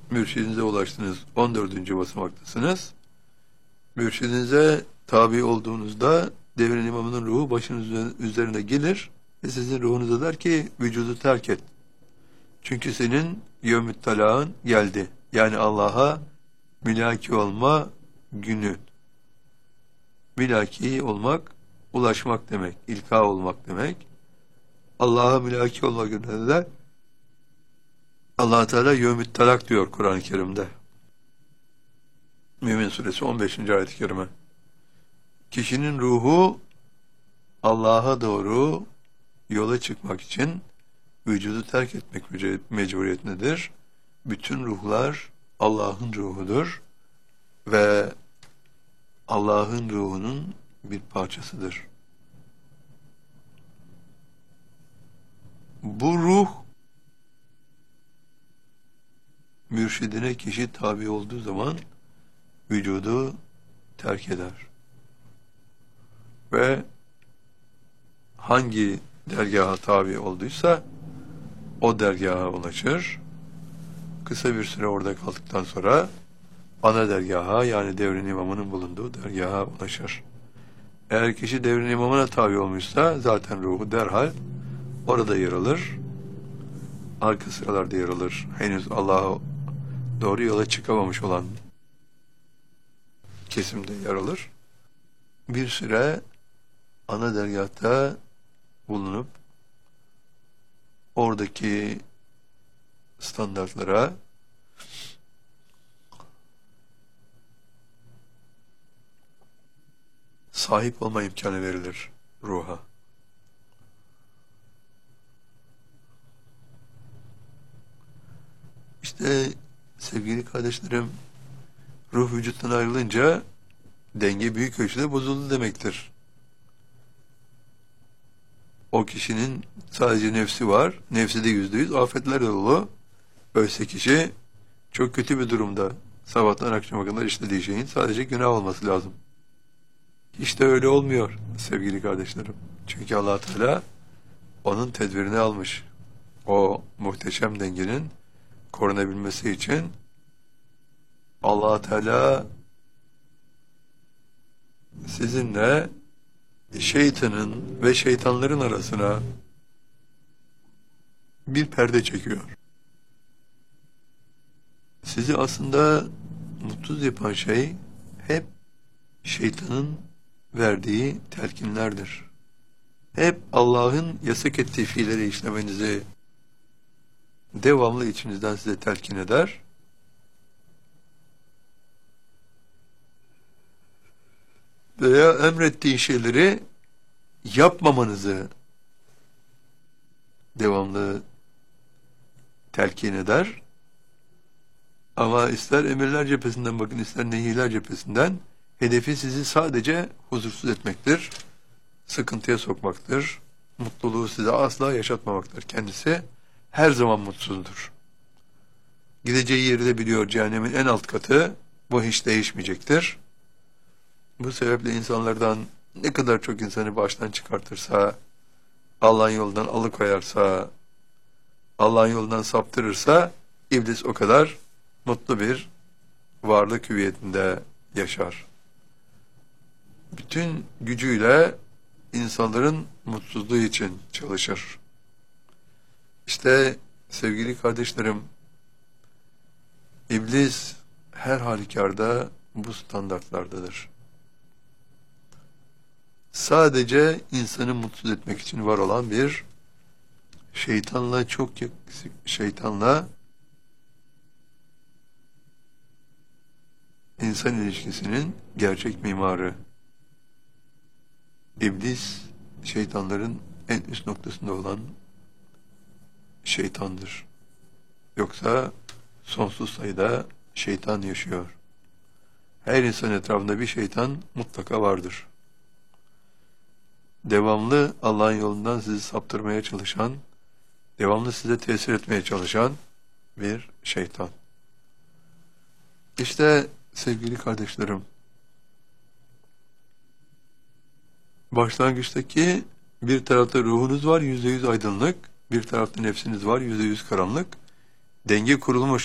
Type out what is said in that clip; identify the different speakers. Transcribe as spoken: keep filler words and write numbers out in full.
Speaker 1: mürşidinize ulaştınız. on dördüncü basamaktasınız. Mürşidinize tabi olduğunuzda devrin imamının ruhu başınız üzerine gelir ve sizin ruhunuza der ki vücudu terk et. Çünkü senin yevmü talağın geldi. Yani Allah'a mülaki olma günü. Mülaki olmak, ulaşmak demek, ilka olmak demek. Allah'a mülaki olma gününe de Allah Teala yevmü talak diyor Kur'an-ı Kerim'de. Mümin Suresi on beşinci ayet-i kerime. Kişinin ruhu Allah'a doğru yola çıkmak için vücudu terk etmek mecburiyetindedir. Bütün ruhlar Allah'ın ruhudur ve Allah'ın ruhunun bir parçasıdır. Bu ruh mürşidine kişi tabi olduğu zaman vücudu terk eder. Ve hangi dergaha tabi olduysa o dergaha ulaşır. Kısa bir süre orada kaldıktan sonra ana dergaha, yani devrin imamının bulunduğu dergaha ulaşır. Eğer kişi devrin imamına tabi olmuşsa zaten ruhu derhal orada yer alır. Arka sıralarda yer alır. Henüz Allah'a doğru yola çıkamamış olan kesimde yer alır. Bir süre ana dergahta bulunup oradaki standartlara sahip olma imkanı verilir ruha. İşte sevgili kardeşlerim, ruh vücuttan ayrılınca denge büyük ölçüde bozuldu demektir. O kişinin sadece nefsi var, nefsi de yüzde yüz afetler dolu. Oysa kişi çok kötü bir durumda. Sabahtan akşama kadar işlediği şeyin sadece günah olması lazım. Hiç de öyle olmuyor sevgili kardeşlerim. Çünkü Allah Teala onun tedbirini almış. O muhteşem dengenin korunabilmesi için Allah Teala sizinle şeytanın ve şeytanların arasına bir perde çekiyor. Sizi aslında mutsuz yapan şey hep şeytanın verdiği telkinlerdir. Hep Allah'ın yasak ettiği fiilleri işlemenizi devamlı içinizden size telkin eder. Veya emrettiği şeyleri yapmamanızı devamlı telkin eder. Ama ister emirler cephesinden bakın, ister nehiler cephesinden hedefi sizi sadece huzursuz etmektir, sıkıntıya sokmaktır, mutluluğu size asla yaşatmamaktır. Kendisi her zaman mutsuzdur. Gideceği yeri de biliyor, cehennemin en alt katı, bu hiç değişmeyecektir. Bu sebeple insanlardan ne kadar çok insanı baştan çıkartırsa, Allah'ın yolundan alıkoyarsa, Allah'ın yolundan saptırırsa, iblis o kadar mutlu bir varlık hüviyetinde yaşar. Bütün gücüyle insanların mutsuzluğu için çalışır. İşte sevgili kardeşlerim, iblis her halükarda bu standartlardadır. Sadece insanı mutsuz etmek için var olan bir şeytanla çok şeytanla insan ilişkisinin gerçek mimarı. İblis şeytanların en üst noktasında olan şeytandır. Yoksa sonsuz sayıda şeytan yaşıyor. Her insan etrafında bir şeytan mutlaka vardır. Devamlı Allah'ın yolundan sizi saptırmaya çalışan, devamlı size tesir etmeye çalışan bir şeytan. İşte sevgili kardeşlerim, başlangıçtaki bir tarafta ruhunuz var, yüzde yüz aydınlık, bir tarafta nefsiniz var, yüzde yüz karanlık. Denge kurulmuş.